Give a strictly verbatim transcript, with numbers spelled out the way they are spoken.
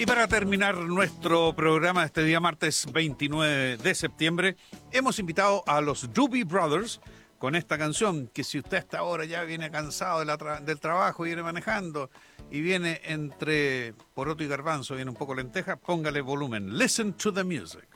Y para terminar nuestro programa este día martes veintinueve de septiembre, hemos invitado a los Doobie Brothers con esta canción que si usted hasta ahora ya viene cansado de la tra del trabajo, viene manejando y viene entre poroto y garbanzo, viene un poco lenteja, póngale volumen. Listen to the music.